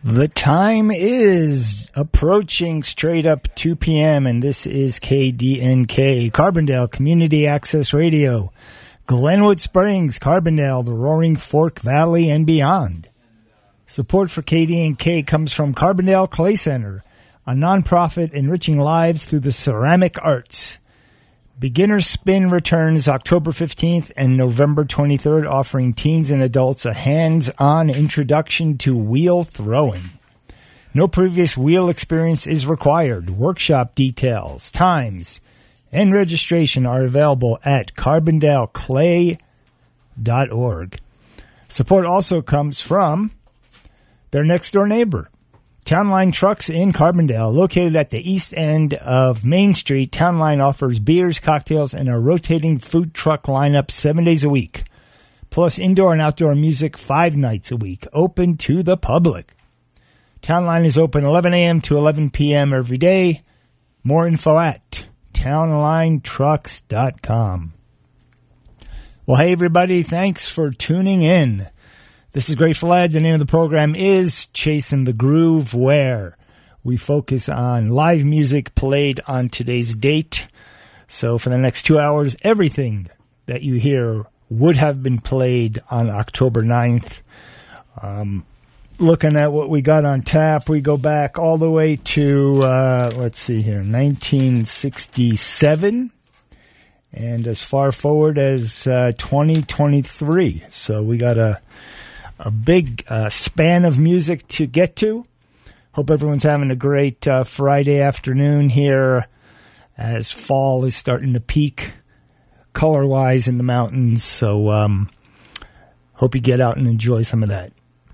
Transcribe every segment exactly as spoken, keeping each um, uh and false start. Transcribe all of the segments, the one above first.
The time is approaching straight up two p.m. and this is K D N K, Carbondale Community Access Radio, Glenwood Springs, Carbondale, the Roaring Fork Valley, and beyond. Support for K D N K comes from Carbondale Clay Center, a nonprofit enriching lives through the ceramic arts. Beginner Spin returns October fifteenth and November twenty-third, offering teens and adults a hands-on introduction to wheel throwing. No previous wheel experience is required. Workshop details, times, and registration are available at carbondale clay dot org. Support also comes from their next-door neighbor, Townline Trucks in Carbondale. Located at the east end of Main Street, Townline offers beers, cocktails, and a rotating food truck lineup seven days a week, plus indoor and outdoor music five nights a week, open to the public. Townline is open eleven a.m. to eleven p.m. every day. More info at townline trucks dot com. Well, hey, everybody, thanks for tuning in. This is Grateful Ed. The name of the program is Chasing the Groove, where we focus on live music played on today's date. So for the next two hours, everything that you hear would have been played on October ninth. Um, looking at what we got on tap, we go back all the way to, uh, let's see here, nineteen sixty-seven. And as far forward as uh, twenty twenty-three. So we got a... A big uh, span of music to get to. Hope everyone's having a great uh, Friday afternoon here as fall is starting to peak color-wise in the mountains. So um, hope you get out and enjoy some of that.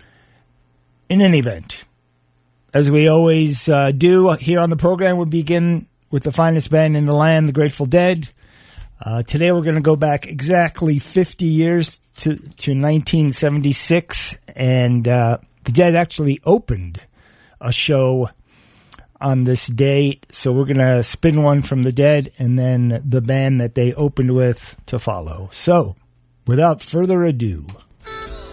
In any event, as we always uh, do here on the program, we begin with the finest band in the land, the Grateful Dead. Uh, today we're going to go back exactly fifty years to, to nineteen seventy-six, and uh, the Dead actually opened a show on this date, so we're going to spin one from the Dead and then the band that they opened with to follow. So, without further ado,